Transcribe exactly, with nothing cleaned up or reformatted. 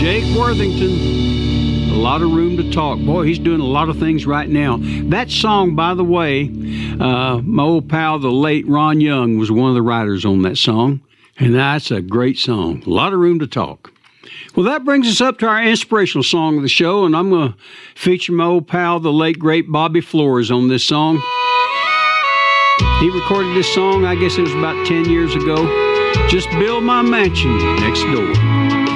Jake Worthington, A Lot of Room to Talk. Boy, he's doing a lot of things right now. That song, by the way, uh, my old pal, the late Ron Young, was one of the writers on that song. And that's a great song. A Lot of Room to Talk. Well, that brings us up to our inspirational song of the show, and I'm going to feature my old pal, the late, great Bobby Flores, on this song. He recorded this song, I guess it was about ten years ago. Just Build My Mansion Next Door.